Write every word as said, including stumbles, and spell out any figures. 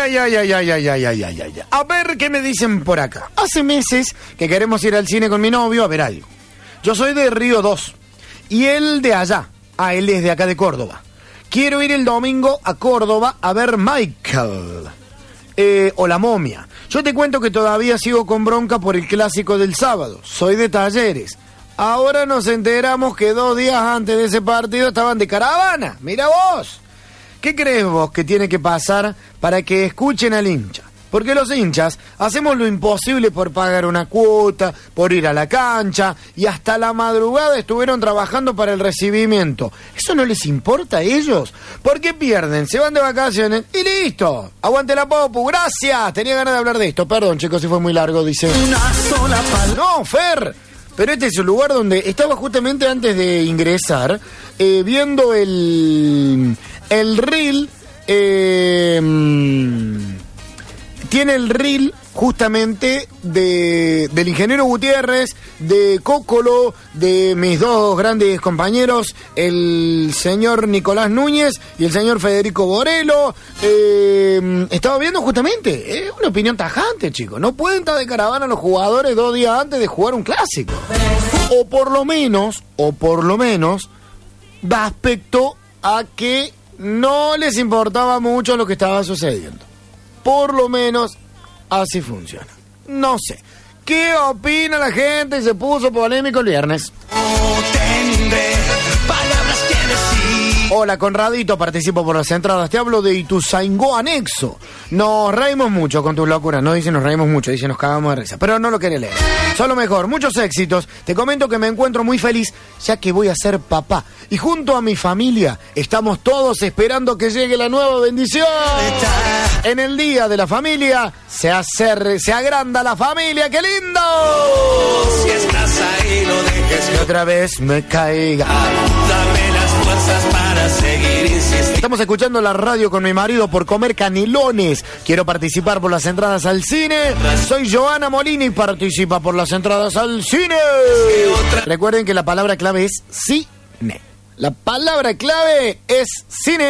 ay, ay, ay, ay, ay, ay, ay, ay, ay. A ver qué me dicen por acá. Hace meses que queremos ir al cine con mi novio a ver algo. Yo soy de Río dos y él de allá. Ah, él es de acá de Córdoba. Quiero ir el domingo a Córdoba a ver Michael. Eh, o La Momia. Yo te cuento que todavía sigo con bronca por el clásico del sábado. Soy de Talleres. Ahora nos enteramos que dos días antes de ese partido estaban de caravana. Mira vos. ¿Qué crees vos que tiene que pasar para que escuchen al hincha? Porque los hinchas hacemos lo imposible por pagar una cuota, por ir a la cancha, y hasta la madrugada estuvieron trabajando para el recibimiento. ¿Eso no les importa a ellos? ¿Por qué pierden? Se van de vacaciones y listo. Aguante la popu, gracias. Tenía ganas de hablar de esto. Perdón, chicos, si fue muy largo, dice. Una sola palabra. No, Fer. Pero este es el lugar donde estaba justamente antes de ingresar, eh, viendo el... El reel, eh, tiene el reel justamente de, del ingeniero Gutiérrez, de Cócolo, de mis dos grandes compañeros, el señor Nicolás Núñez y el señor Federico Borello. Eh, estaba viendo justamente, es una opinión tajante, chicos. No pueden estar de caravana los jugadores dos días antes de jugar un clásico. O por lo menos, o por lo menos, da aspecto a que no les importaba mucho lo que estaba sucediendo. Por lo menos así funciona. No sé. ¿Qué opina la gente? Se puso polémico el viernes. Hola, Conradito, participo por las entradas. Te hablo de Ituzaingó Anexo. Nos reímos mucho con tus locuras. No dice nos reímos mucho, dice nos cagamos de risa. Pero no lo quiere leer. Solo mejor, muchos éxitos. Te comento que me encuentro muy feliz ya que voy a ser papá. Y junto a mi familia estamos todos esperando que llegue la nueva bendición. En el Día de la Familia se hace, se agranda la familia. ¡Qué lindo! Si estás ahí, no dejes que otra vez me caiga. Dame las fuerzas para seguir insistiendo. Estamos escuchando la radio con mi marido por comer canelones. Quiero participar por las entradas al cine. Soy Joana Molina y participa por las entradas al cine. Recuerden que la palabra clave es cine. La palabra clave es cine.